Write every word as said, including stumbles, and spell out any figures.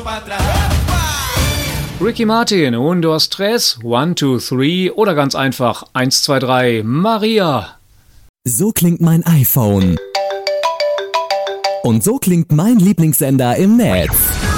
Ricky Martin, un, dos, tres, one, two, three oder ganz einfach eins, zwei, drei, Maria. So klingt mein iPhone. Und so klingt mein Lieblingssender im Netz.